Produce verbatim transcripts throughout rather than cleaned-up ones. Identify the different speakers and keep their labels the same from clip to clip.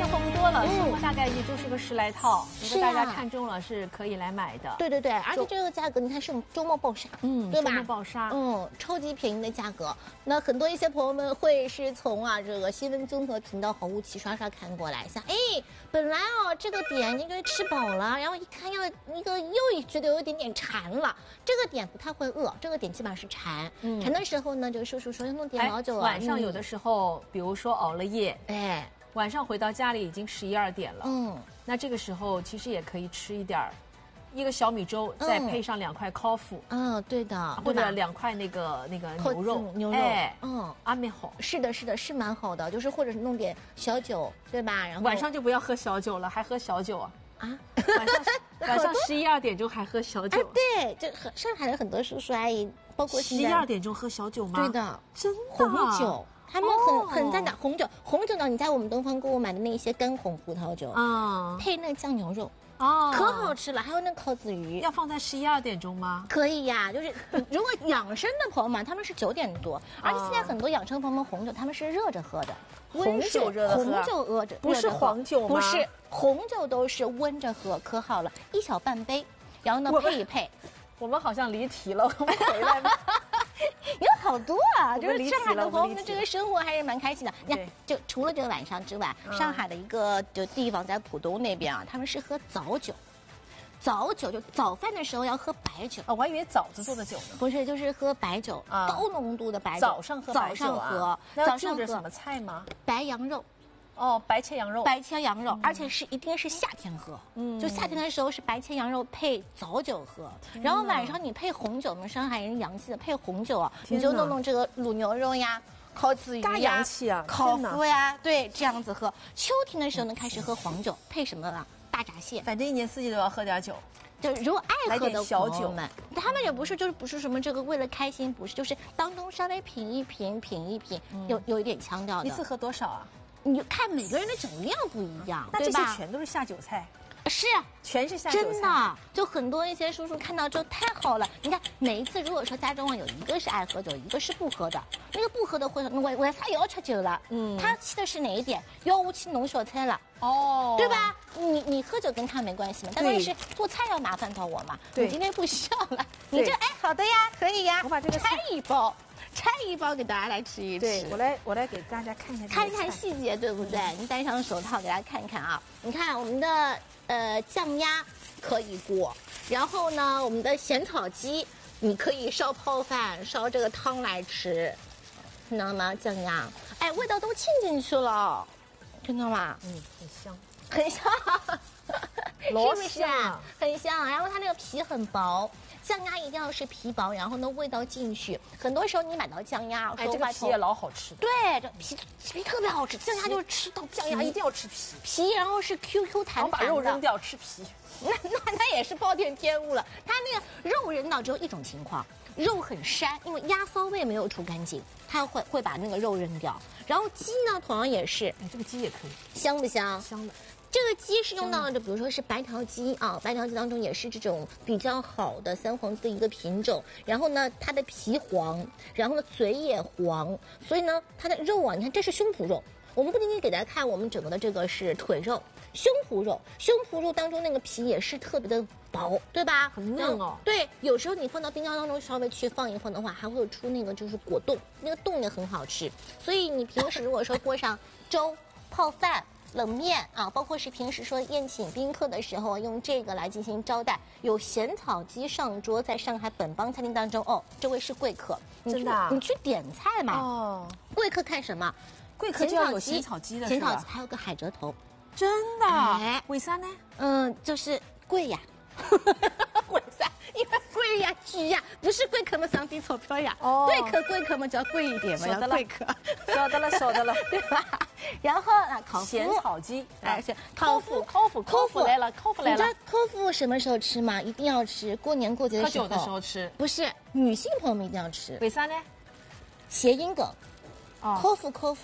Speaker 1: 现货不多了，现货大概也就是个十来套，如果大家看中了是可以来买的。
Speaker 2: 对对对，而且这个价格你看是周末爆杀，
Speaker 1: 嗯，
Speaker 2: 对吧？
Speaker 1: 周末爆杀，
Speaker 2: 嗯，超级便宜的价格。那很多一些朋友们会是从啊这个新闻综合频道好物齐刷刷看过来，想哎，本来哦这个点应该吃饱了，然后一看要那个又觉得有一点点馋了，这个点不太会饿，这个点基本上是馋。嗯，馋的时候呢，这个叔叔说要弄点老酒啊。
Speaker 1: 晚上有的时候，比如说熬了夜，
Speaker 2: 哎。
Speaker 1: 晚上回到家里已经十一二点了，
Speaker 2: 嗯，
Speaker 1: 那这个时候其实也可以吃一点儿，一个小米粥，再配上两块烤麸，
Speaker 2: 嗯，对的，
Speaker 1: 或者两块那个那个牛肉，
Speaker 2: 牛肉，
Speaker 1: 哎，
Speaker 2: 嗯，
Speaker 1: 阿美好，
Speaker 2: 是的，是的，是蛮好的，就是或者是弄点小酒，对吧？然后
Speaker 1: 晚上就不要喝小酒了，还喝小酒啊？
Speaker 2: 啊，
Speaker 1: 晚上晚上十一二点钟还喝小酒？
Speaker 2: 啊，对，就上海的很多叔叔阿姨，包括
Speaker 1: 十一二点钟喝小酒吗？
Speaker 2: 对的，
Speaker 1: 真的
Speaker 2: 红酒。他们很、哦、很赞的红酒，红酒呢，你在我们东方购物买的那些干红葡萄酒啊，配那个酱牛肉哦，可好吃了。还有那烤子鱼，
Speaker 1: 要放在十一二点钟吗？
Speaker 2: 可以呀，就是如果养生的朋友们，他们是九点多，而且现在很多养生朋友们红酒他们是热着喝的，
Speaker 1: 红酒热的喝，
Speaker 2: 红酒热着，
Speaker 1: 不是黄酒吗？
Speaker 2: 不是，红酒都是温着喝，可好了，一小半杯，然后呢配一配。
Speaker 1: 我们好像离题了，我们回来吧。
Speaker 2: 有好多啊，就是上海的朋友们这个生活还是蛮开心的。你看，就除了这个晚上之外，上海的一个就地方在浦东那边啊，他们是喝早酒。早酒就早饭的时候要喝白酒
Speaker 1: 啊，我还以为枣子做的酒呢。
Speaker 2: 不是，就是喝白酒，高浓度的白酒。
Speaker 1: 早上喝白
Speaker 2: 酒啊？
Speaker 1: 早上喝什么菜吗？
Speaker 2: 白羊肉。
Speaker 1: 哦，白切羊肉，
Speaker 2: 白切羊肉，嗯、而且是一定是夏天喝，嗯，就夏天的时候是白切羊肉配早酒喝，然后晚上你配红酒，我们上海人洋气的配红酒啊，你就弄弄这个卤牛肉呀、烤子鱼呀、
Speaker 1: 洋气啊、
Speaker 2: 烤麸呀，对，这样子喝。秋天的时候呢，开始喝黄酒，配什么啊？大闸蟹，
Speaker 1: 反正一年四季都要喝点酒。
Speaker 2: 就如果爱喝的
Speaker 1: 小酒
Speaker 2: 们，他们也不是就是不是什么这个为了开心，不是，就是当中稍微品一品，品一品，嗯、有有一点腔调的。
Speaker 1: 一次喝多少啊？
Speaker 2: 你就看每个人的酒量不一样，
Speaker 1: 那这些全都是下酒菜，
Speaker 2: 是
Speaker 1: 全是下酒菜，
Speaker 2: 真的。就很多一些叔叔看到之后太好了。你看每一次，如果说家中啊有一个是爱喝酒，一个是不喝的，那个不喝的会说，为为啥要吃酒了？嗯，他气的是哪一点？要我去弄小菜了。哦，对吧？你你喝酒跟他没关系嘛，但是做菜要麻烦到我嘛。你今天不需要了，你这哎好的呀，可以呀，
Speaker 1: 我把这个
Speaker 2: 拆一包。拆一包给大家来吃一吃。
Speaker 1: 对，我来我来给大家看一下，
Speaker 2: 看一看细节，对不对？嗯、你戴上手套给大家看一看啊。你看我们的呃酱鸭可以过，然后呢，我们的咸草鸡你可以烧泡饭、烧这个汤来吃，看到吗？酱鸭，哎，味道都沁进去了，看到吗？
Speaker 1: 嗯，很香，
Speaker 2: 很香，是不是啊？很香，然后它那个皮很薄。酱鸭一定要是皮薄，然后呢味道进去。很多时候你买到酱鸭，
Speaker 1: 哎，这个皮也老好吃。
Speaker 2: 对，这皮皮特别好吃。酱鸭就是吃到
Speaker 1: 酱鸭一定要吃皮，
Speaker 2: 皮然后是 Q Q 弹弹的。
Speaker 1: 把肉扔掉，吃皮。
Speaker 2: 那那那也是暴殄天物了。它那个肉扔到只有一种情况，肉很膻，因为鸭骚味没有除干净，它会会把那个肉扔掉。然后鸡呢，同样也是。
Speaker 1: 哎，这个鸡也可以，
Speaker 2: 香不香？
Speaker 1: 香的。
Speaker 2: 这个鸡是用到了，就比如说是白条鸡啊，白条鸡当中也是这种比较好的三黄的一个品种。然后呢，它的皮黄，然后呢嘴也黄，所以呢它的肉啊，你看这是胸脯肉。我们不仅仅给大家看我们整个的这个是腿肉，胸脯肉，胸脯肉当中那个皮也是特别的薄，对吧？
Speaker 1: 很嫩哦。
Speaker 2: 对，有时候你放到冰箱当中稍微去放一放的话，还会出那个就是果冻，那个冻也很好吃。所以你平时如果说锅上粥、泡饭。冷面啊，包括是平时说宴请宾客的时候，用这个来进行招待。有咸草鸡上桌，在上海本帮餐厅当中，哦，这位是贵客，
Speaker 1: 真的、啊，
Speaker 2: 你去点菜嘛。
Speaker 1: 哦，
Speaker 2: 贵客看什么？
Speaker 1: 贵客就要有咸草鸡的
Speaker 2: 是吧？咸草鸡还有个海蜇头，
Speaker 1: 真的？哎，为啥呢？
Speaker 2: 嗯，就是贵呀。为啥？因为贵呀，贵呀，不是贵客嘛，上点钞票呀。哦，贵客贵客嘛，就要贵一点嘛，要贵客。
Speaker 1: 晓得了，晓得了，
Speaker 2: 对吧？然后啊，烤麸、
Speaker 1: 咸草鸡，
Speaker 2: 哎，烤麸、
Speaker 1: 烤麸、烤麸来了，烤麸来了。
Speaker 2: 你知道烤麸什么时候吃吗？一定要吃，过年过节的时候。
Speaker 1: 喝酒的时候吃。
Speaker 2: 不是，女性朋友们一定要吃。
Speaker 1: 为啥呢？
Speaker 2: 谐音梗。哦。烤麸，烤麸。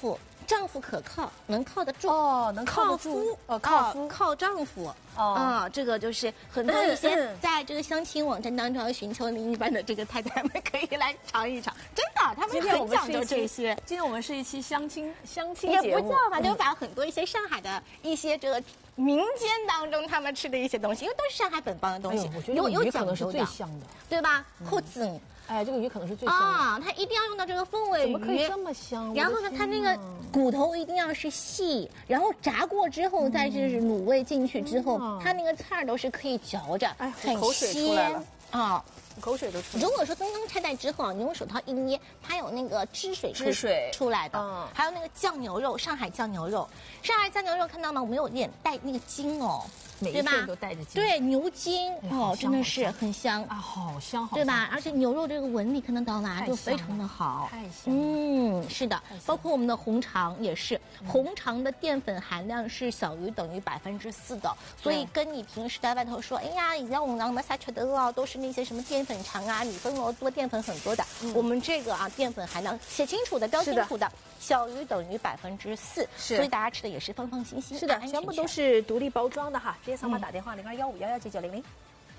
Speaker 2: 丈夫可靠，能靠得住
Speaker 1: 哦，能靠得住，呃，靠夫，
Speaker 2: 靠丈夫。
Speaker 1: 哦，
Speaker 2: 啊，这个就是很多一些在这个相亲网站当中要寻求另一半的这个太太们可以来尝一尝，真的，他们很讲究这些。
Speaker 1: 今天我们是一期相亲相亲
Speaker 2: 也
Speaker 1: 节目，
Speaker 2: 不叫吧，就把很多一些上海的一些这个民间当中他们吃的一些东西，因为都是上海本帮的东西，
Speaker 1: 我觉得有有可能是最香的，
Speaker 2: 对吧？扣子。
Speaker 1: 哎，这个鱼可能是最香的
Speaker 2: 啊，它一定要用到这个凤尾鱼，
Speaker 1: 怎么可以这么香？
Speaker 2: 然后呢，它那个骨头一定要是细，然后炸过之后，再是卤味进去之后，嗯、它那个刺儿都是可以嚼着，
Speaker 1: 哎，
Speaker 2: 很
Speaker 1: 口水出来了
Speaker 2: 啊。
Speaker 1: 口水都出来了。
Speaker 2: 如果说东方菜带之后，你用手套一捏，它有那个汁水
Speaker 1: 汁水
Speaker 2: 出来的，
Speaker 1: 嗯，
Speaker 2: 还有那个酱牛肉，上海酱牛肉，上海酱牛肉看到吗？我们有点带那个筋哦。
Speaker 1: 每一片都带着筋，
Speaker 2: 对牛筋哦，真的是很香
Speaker 1: 啊，好香，
Speaker 2: 对吧？而且牛肉这个纹理看得到吧，就非常的好，
Speaker 1: 太香。
Speaker 2: 嗯，是的，包括我们的红肠也是，红肠的淀粉含量是小于等于百分之四的，所以跟你平时在外头说，哎呀，你让我们啥吃的哦，都是那些什么淀粉肠啊，米粉哦多，淀粉很多的。我们这个啊，淀粉含量写清楚的，标清楚的，小于等于百分之四，所以大家吃的也是放放心心。
Speaker 1: 是的，全部都是独立包装的哈。直接扫码打电话零二幺五幺幺九九零零。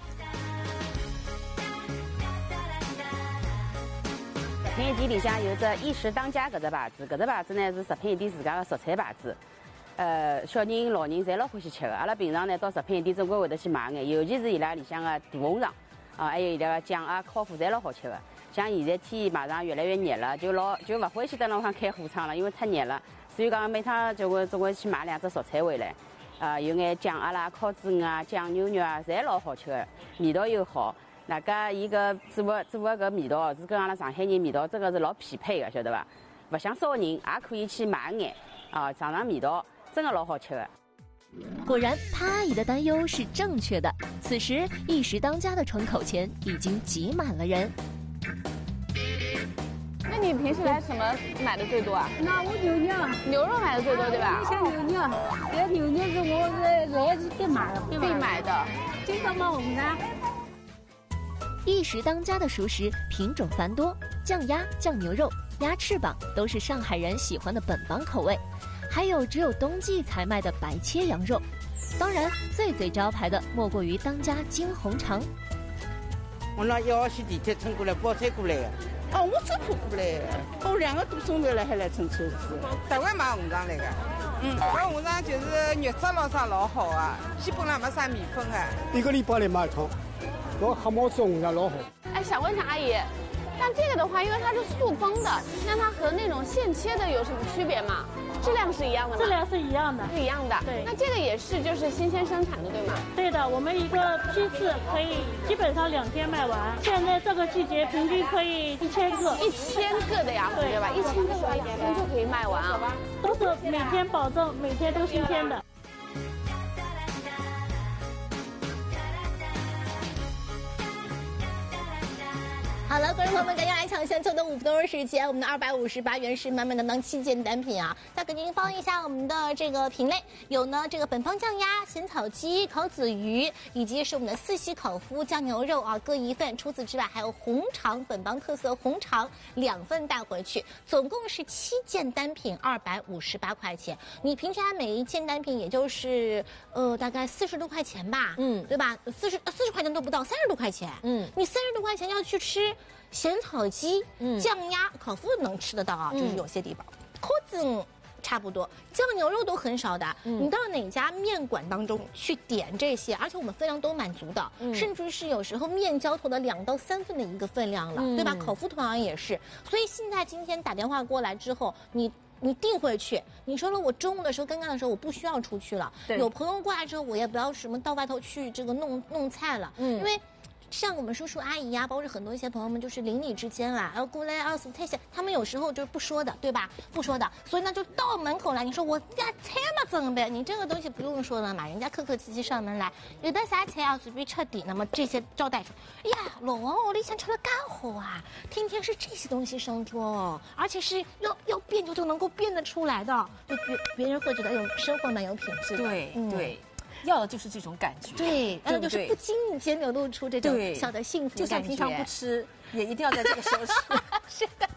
Speaker 3: 食品店里向有只一食当家搿只牌子，搿只牌子呢是食品店自家的熟菜牌子。呃，小人、老人侪老欢喜吃的。阿拉平常呢到食品店总归会得去买眼，尤其是伊拉里向的大红肠啊，还有伊拉个酱啊、烤麸，侪老好吃的。像现在天马上越来越热了，就老就勿欢喜等侬讲开火窗了，因为太热了。所以讲每趟就会总归去买两只熟菜回来。啊，有眼酱鸭啦、烤子鱼啊、酱牛肉啊，侪老好吃的，味道又好。那家伊个做个做个搿味道是跟阿拉上海人味道真的是老匹配的，晓得伐？勿想烧人也可以去买眼啊，尝尝味道，真的老好吃的。
Speaker 4: 果然，潘阿姨的担忧是正确的。此时，一食当家的窗口前已经挤满了人。
Speaker 5: 那你平时来什么买的最多啊？
Speaker 6: 那我牛肉，
Speaker 5: 牛肉买的最多对吧？
Speaker 6: 像牛肉，这牛肉是我是来是必买的，
Speaker 5: 必买的，
Speaker 6: 经常买红的。
Speaker 4: 一食当家的熟食品种繁多，酱鸭、酱牛肉、鸭翅膀都是上海人喜欢的本帮口味，还有只有冬季才卖的白切羊肉。当然，最最招牌的莫过于当家金红肠。
Speaker 7: 我那一号线地铁乘过来，包车过来的。哦，我走路过来的，我两个多钟头了还来乘车子。
Speaker 8: 台湾买红肠来的，嗯，搿红肠就是肉质老啥老好啊，基本上没啥米粉啊。
Speaker 9: 一个礼拜来买一趟，我黑毛子红肠老好。
Speaker 5: 哎，想问一下阿姨，像这个的话，因为它是塑封的，那它和那种现切的有什么区别吗？质量是一样的吗？
Speaker 6: 质量是一样的，
Speaker 5: 是一样的。对，那这个也是就是新鲜生产的，对吗？
Speaker 6: 对的，我们一个批次可以基本上两天卖完。现在这个季节平均可以一千个，
Speaker 5: 一千个的呀，对吧？一千个的话，两天就可以卖完啊。
Speaker 6: 都是每天保证每天都新鲜的。
Speaker 2: 好了，观众朋友们，赶紧来抢先凑的五分钟时间，我们的二百五十八元是满满当当七件单品啊！再给您报一下我们的这个品类，有呢这个本帮酱鸭、咸草鸡、烤子鱼，以及是我们的四喜烤麸、酱牛肉啊，各一份。除此之外，还有红肠，本帮特色红肠两份带回去，总共是七件单品，二百五十八块钱。你平常每一件单品也就是呃大概四十多块钱吧，嗯，对吧？四十四十块钱都不到，三十多块钱，嗯，你三十多块钱要去吃咸草鸡、嗯、酱鸭、烤麸能吃得到啊，就是有些地方，烤子差不多，酱牛肉都很少的。嗯、你到哪家面馆当中去点这些，而且我们分量都满足的，嗯、甚至是有时候面浇头的两到三份的一个分量了，嗯、对吧？烤麸同样也是。所以现在今天打电话过来之后，你。你订回去，你说了我中午的时候、刚刚的时候我不需要出去了，有朋友过来之后，我也不要什么到外头去这个弄弄菜了，嗯，因为。像我们叔叔阿姨呀、啊，包括很多一些朋友们，就是邻里之间啦，要过来啊什么太些，他们有时候就是不说的，对吧？不说的，所以呢就到门口来，你说我家菜嘛准备，你这个东西不用说了嘛，人家客客气气上门来，有的啥菜啊随便吃点，那么这些招待说，哎呀，老王我以前吃了干好啊，天天是这些东西上桌哦，而且是要要变就都能够变得出来的，就别别人会觉得哎呦生活蛮有品质的，
Speaker 1: 对、嗯、对。要的就是这种感觉，
Speaker 2: 对，然后就是不经意间流露出这种小的幸福感觉。
Speaker 1: 就算平常不吃，也一定要在这个时候吃。
Speaker 2: 是的，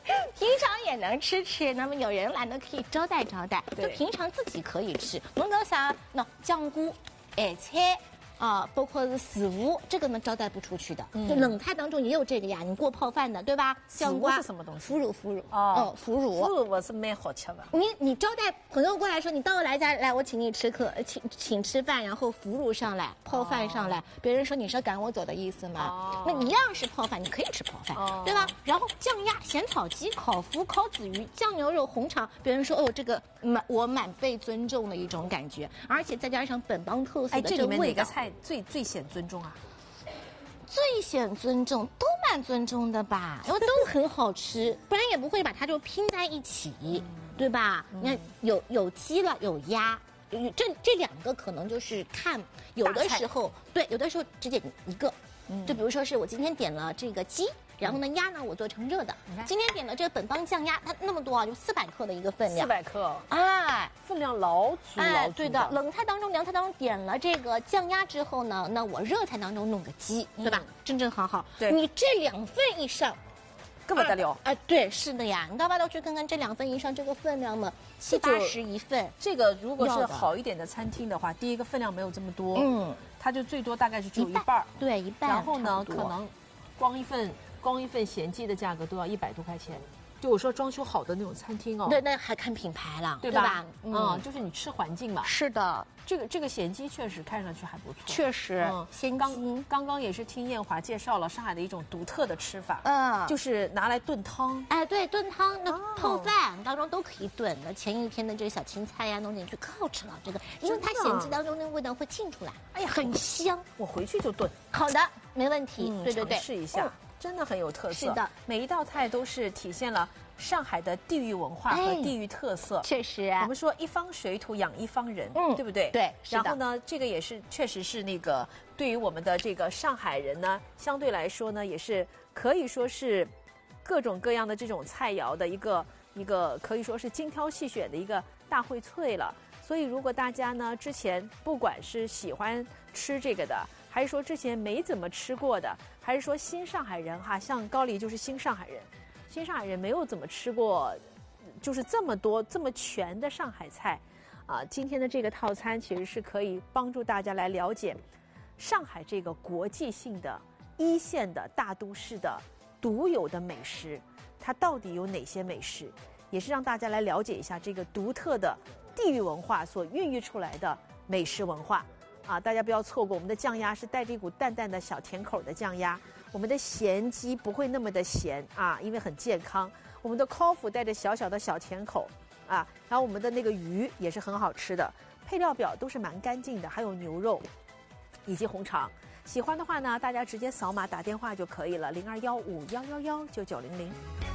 Speaker 2: 平常也能吃吃，那么有人来呢可以招待招待，就平常自己可以吃。侬讲啥？那酱菇、咸菜。啊，包括是食物，这个呢招待不出去的。嗯、就冷菜当中也有这个呀，你过泡饭的，对吧？
Speaker 1: 酱瓜是什么东西？
Speaker 2: 腐乳，腐乳。
Speaker 1: 哦，
Speaker 2: 哦腐乳。
Speaker 1: 腐乳我是蛮好吃的。
Speaker 2: 你你招待朋友过来说，你到我来家来，我请你吃客，请请吃饭，然后腐乳上来，泡饭上来，哦、别人说你是赶我走的意思吗？哦、那一样是泡饭，你可以吃泡饭，哦、对吧？然后酱鸭、咸草鸡、烤麸、烤子鱼、酱牛肉、红肠，别人说哦，这个满我满被尊重的一种感觉，而且再加上本帮特色的这个味道。哎，这里面哪
Speaker 1: 个菜最最显尊重啊？
Speaker 2: 最显尊重，都蛮尊重的吧，因为都很好吃，不然也不会把它就拼在一起，嗯、对吧？你看有有鸡了，有鸭，有这这两个可能就是看有的时候，对，有的时候只点一个，嗯、就比如说是我今天点了这个鸡。然后呢，鸭呢我做成热的。今天点的这个本帮酱鸭，它那么多啊，就四百克的一个分量。
Speaker 1: 四百克，
Speaker 2: 哎，
Speaker 1: 分量老足老足。
Speaker 2: 哎，对的。冷菜当中、凉菜当中点了这个酱鸭之后呢，那我热菜当中弄个鸡，对吧？嗯、正正好好。
Speaker 1: 对，
Speaker 2: 你这两份以上，
Speaker 1: 根本得了。
Speaker 2: 哎，对，是的呀。你到外头去看看这两份以上这个分量嘛，七八十一份。
Speaker 1: 这个如果是好一点的餐厅的话，第一个分量没有这么多，嗯，它就最多大概是只有一半。
Speaker 2: 对，一半。
Speaker 1: 然后呢，可能光一份。光一份咸鸡的价格都要一百多块钱，就我说装修好的那种餐厅哦，
Speaker 2: 对，那还看品牌了，
Speaker 1: 对吧？
Speaker 2: 对吧
Speaker 1: 嗯，嗯，就是你吃环境嘛。
Speaker 2: 是的，
Speaker 1: 这个这个咸鸡确实看上去还不错，
Speaker 2: 确实。
Speaker 1: 嗯，
Speaker 2: 咸
Speaker 1: 鸡刚刚也是听艳华介绍了上海的一种独特的吃法，嗯，就是拿来炖汤。
Speaker 2: 哎，对，炖汤那泡饭当中都可以炖。那前一天的这个小青菜呀，弄进去可好吃了。这个，因为它咸鸡当中那个味道会沁出来，哎呀，很香。
Speaker 1: 我回去就炖。
Speaker 2: 好的，没问题。
Speaker 1: 嗯、
Speaker 2: 对对对，
Speaker 1: 试一下。真的很有特色，
Speaker 2: 是的，
Speaker 1: 每一道菜都是体现了上海的地域文化和地域特色。
Speaker 2: 确实、啊，
Speaker 1: 我们说一方水土养一方人，嗯，对不对？
Speaker 2: 对。
Speaker 1: 然后呢，这个也是确实是那个对于我们的这个上海人呢，相对来说呢，也是可以说是各种各样的这种菜肴的一个一个可以说是精挑细选的一个大荟萃了。所以，如果大家呢之前不管是喜欢吃这个的，还是说之前没怎么吃过的，还是说新上海人哈，像高黎就是新上海人，新上海人没有怎么吃过，就是这么多这么全的上海菜，啊，今天的这个套餐其实是可以帮助大家来了解上海这个国际性的一线的大都市的独有的美食，它到底有哪些美食，也是让大家来了解一下这个独特的地域文化所孕育出来的美食文化。啊，大家不要错过，我们的酱鸭是带着一股淡淡的小甜口的酱鸭，我们的咸鸡不会那么的咸啊，因为很健康。我们的烤麸带着小小的小甜口啊，然后我们的那个鱼也是很好吃的，配料表都是蛮干净的，还有牛肉以及红肠。喜欢的话呢，大家直接扫码打电话就可以了，零二幺五幺幺幺九九零零。